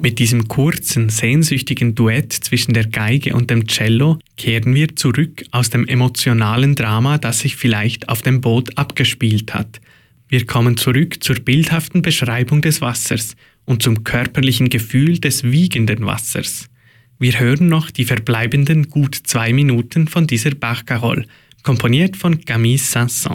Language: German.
Mit diesem kurzen, sehnsüchtigen Duett zwischen der Geige und dem Cello kehren wir zurück aus dem emotionalen Drama, das sich vielleicht auf dem Boot abgespielt hat. Wir kommen zurück zur bildhaften Beschreibung des Wassers und zum körperlichen Gefühl des wiegenden Wassers. Wir hören noch die verbleibenden gut 2 Minuten von dieser Barcarolle, komponiert von Camille Saint-Saëns.